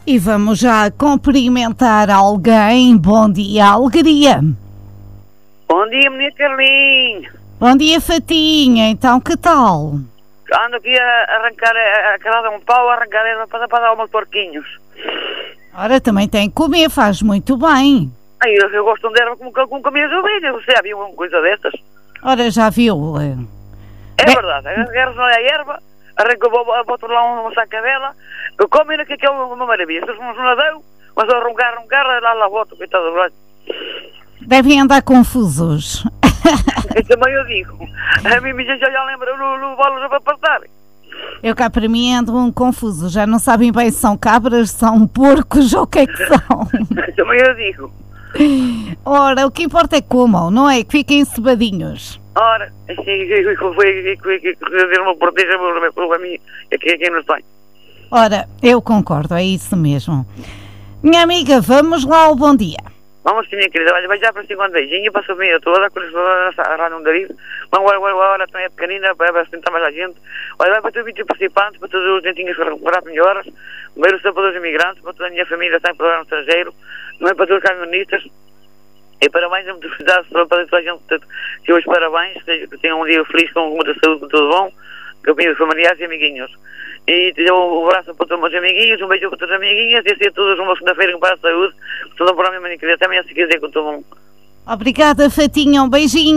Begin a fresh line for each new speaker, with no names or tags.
E vamos já cumprimentar alguém. Bom dia, Alegria.
Bom dia, menina Carlinhos.
Bom dia, Fatinha. Então, que tal?
Ando aqui a arrancar a calada um pau, a arrancar ela para dar umas porquinhos.
Ora, também tem que comer, faz muito bem.
Aí eu gosto de erva com comer as ovelhas. Você já viu uma coisa destas?
Ora, já viu?
É verdade, agarras a erva, arranca, boto lá uma sacadela, comem que é uma maravilha. Se não nadão, mas a roncar, lá boto, coitado do braço.
Devem andar confusos.
Também eu digo. A mim já lembra no bolos para passar.
Eu cá para mim ando confuso. Já não sabem bem se são cabras, são porcos ou o que é que são.
Também eu digo.
Ora, o que importa é que comam, não é? Que fiquem cebadinhos.
Ora, fazer uma porteja para mim, é quem nos tem.
Ora, eu concordo, é isso mesmo. Minha amiga, vamos lá ao bom dia.
Vamos sim, minha querida, olha, vai já para 50 beijinhos, para a família toda, com as arranjam um nariz. Vamos agora também é pequenina, para tentar mais a gente. Olha, vai para todos os participantes, para todos os dentinhos para recuperar melhoras, primeiro para todos os imigrantes, para toda a minha família que está em programa estrangeiro, não é para todos os camionistas. E parabéns a muita felicidade para toda a gente que hoje parabéns, que tenham um dia feliz, com muita saúde, com tudo bom, com familiares e amiguinhos. E te dou um abraço para todos os meus amiguinhos, um beijo para todas as amiguinhas, e assim a todos uma segunda-feira para a saúde, toda para a minha mãe querida, também a se quiser com todo mundo.
Obrigada, Fatinha, um beijinho.